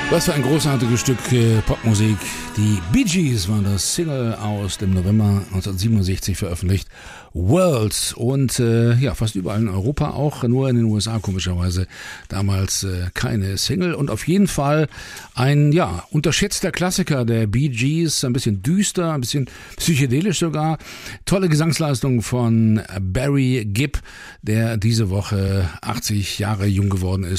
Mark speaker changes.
Speaker 1: Was für ein großartiges Stück Popmusik. Die Bee Gees waren das, Single aus dem November 1967 veröffentlicht. Worlds und fast überall in Europa auch, nur in den USA komischerweise damals keine Single und auf jeden Fall ein unterschätzter Klassiker der Bee Gees, ein bisschen düster, ein bisschen psychedelisch sogar. Tolle Gesangsleistung von Barry Gibb, der diese Woche 80 Jahre jung geworden ist.